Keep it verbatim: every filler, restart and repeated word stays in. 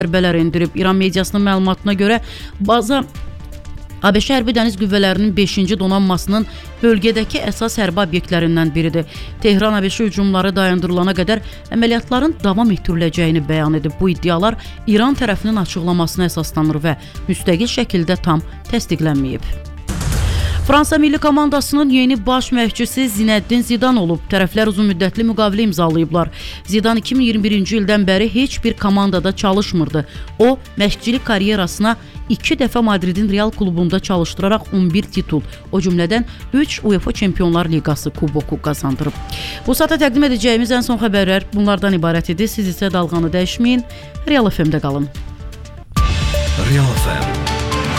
zərbələr endirib. İran mediasının məlumatına görə baza ABŞ Hərbi Dəniz Qüvvələrinin beşinci donanmasının bölgədəki əsas hərbi obyektlərindən biridir. Tehran ABŞ hücumları dayandırılana qədər əməliyyatların davam etdiriləcəyini bəyan edib. Bu iddialar İran tərəfinin açıqlamasına əsaslanır və müstəqil şəkildə tam təsdiqlənməyib. Fransa milli komandasının yeni baş məşqçisi Zinəddin Zidan olub. Tərəflər uzun müddətli müqavilə imzalayıblar. Zidan iki min iyirmi birinci ildən bəri heç bir komandada çalışmırdı. O, məşqçilik karyerasına iki dəfə Madridin Real klubunda çalışdıraraq on bir titul, o cümlədən üç UEFA Çempionlar Liqası kuboku qazandırıb. Bu saata təqdim edəcəyimiz ən son xəbərlər bunlardan ibarət idi. Siz isə dalğanı dəyişməyin, Real F M-də qalın. Real F M